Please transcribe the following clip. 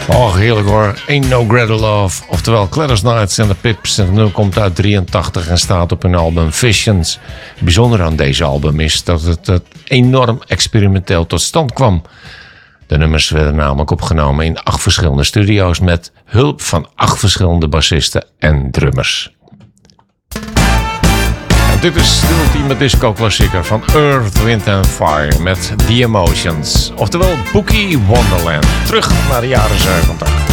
Och, heerlijk hoor. Ain't No Greater Love. Oftewel Gladys Knight and the Pips. En het nummer komt uit 83 en staat op hun album Visions. Het bijzondere aan deze album is dat het enorm experimenteel tot stand kwam. De nummers werden namelijk opgenomen in 8 verschillende studio's met hulp van 8 verschillende bassisten en drummers. En dit is de ultieme disco-klassieker van Earth, Wind and Fire met The Emotions. Oftewel Boogie Wonderland. Terug naar de jaren 70.